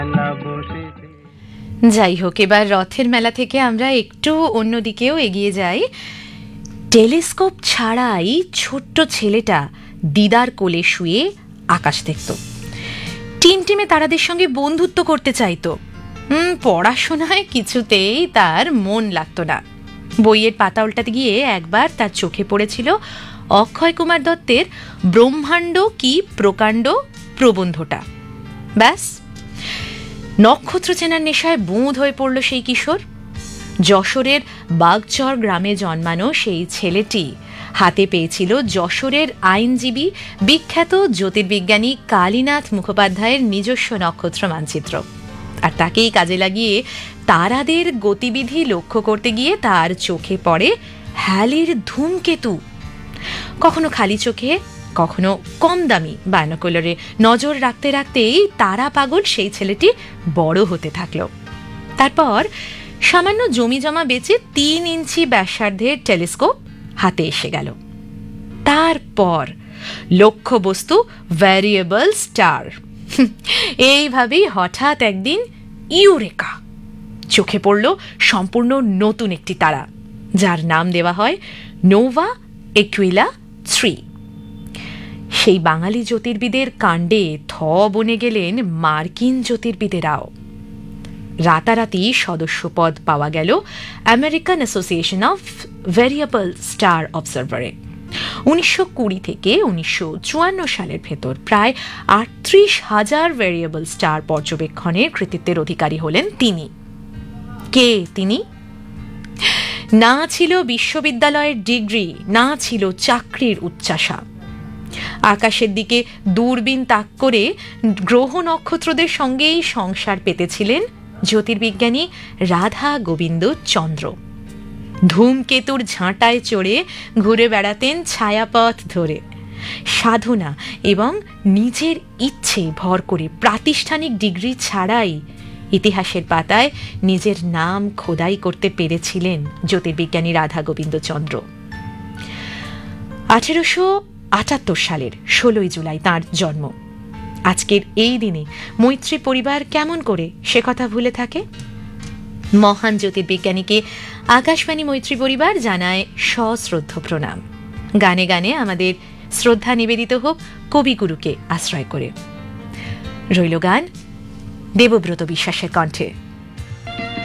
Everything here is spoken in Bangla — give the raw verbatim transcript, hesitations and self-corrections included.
যাই হোক, এবার রথের মেলা থেকে আমরা একটু অন্যদিকেও এগিয়ে যাই। টেলিস্কোপ ছাড়াই ছোট্ট ছেলেটা দিদার কোলে শুয়ে আকাশ দেখত, টিমটিমে তারাদের সঙ্গে বন্ধুত্ব করতে চাইতো। হুম পড়াশোনায় কিছুতেই তার মন লাগতো না। বইয়ের পাতা উল্টাতে গিয়ে একবার তার চোখে পড়েছিল অক্ষয় কুমার দত্তের ব্রহ্মাণ্ড কি প্রকাণ্ড প্রবন্ধটা। ব্যাস, নক্ষত্র চেনার নেশায় বুঁদ হয়ে পড়ল সেই কিশোর। যশোরের বাগচর গ্রামে জন্মানো সেই ছেলেটি হাতে পেয়েছিল যশোরের আইনজীবী বিখ্যাত জ্যোতির্বিজ্ঞানী কালীনাথ মুখোপাধ্যায়ের নিজস্ব নক্ষত্র মানচিত্র। আর তাকেই কাজে লাগিয়ে তারাদের গতিবিধি লক্ষ্য করতে গিয়ে তার চোখে পড়ে হ্যালির ধূমকেতু। কখনো খালি চোখে, কখনো কম দামি বাইনোকুলারে নজর রাখতে রাখতেই তারা পাগল সেই ছেলেটি বড় হতে থাকলো। তারপর সামান্য জমি জমা বেচে তিন ইঞ্চি ব্যাসার্ধের টেলিস্কোপ হাতে এসে গেল। তারপর লক্ষ্য বস্তু ভ্যারিয়েবল স্টার। এইভাবেই হঠাৎ একদিন ইউরেকা, চোখে পড়ল সম্পূর্ণ নতুন একটি তারা, যার নাম দেওয়া হয় নোভা একুইলা থ্রি। সেই বাঙালি জ্যোতির্বিদের কাণ্ডে থ বনে গেলেন মার্কিন জ্যোতির্বিদেরাও। রাতারাতি সদস্যপদ পাওয়া গেল American association of variable star অবজারভারে। উনিশশো কুড়ি থেকে উনিশশো চুয়ান্ন সালের ভেতর প্রায় আটত্রিশ হাজার ভ্যারিয়েবল স্টার পর্যবেক্ষণের কৃতিত্বের অধিকারী হলেন তিনি। কে তিনি? না ছিল বিশ্ববিদ্যালয়ের ডিগ্রি, না ছিল চাকরির উচ্চাশা। আকাশের দিকে দূরবীন তাক করে গ্রহ নক্ষত্রদের সঙ্গেই সংসার পেতেছিলেন জ্যোতির্বিজ্ঞানী রাধা গোবিন্দ চন্দ্র। ধূমকেতুর ঝাঁটায় চড়ে ঘুরে বেড়াতেন ছায়াপথ ধরে। সাধনা এবং নিজের ইচ্ছে ভর করে প্রাতিষ্ঠানিক ডিগ্রি ছাড়াই ইতিহাসের পাতায় নিজের নাম খোদাই করতে পেরেছিলেন জ্যোতির্বিজ্ঞানী রাধা গোবিন্দ চন্দ্র। আঠেরোশো আটাত্তর সালের ষোলোই জুলাই তাঁর জন্ম। আজকের এই দিনে মৈত্রী পরিবার কেমন করে সে কথা ভুলে থাকে? মহান জ্যোতির্বিজ্ঞানীকে আকাশবাণী মৈত্রী পরিবার জানায় সশ্রদ্ধ প্রণাম। গানে গানে আমাদের শ্রদ্ধা নিবেদিত হোক কবিগুরুকে আশ্রয় করে। রইল গান দেবব্রত বিশ্বাসের কণ্ঠে।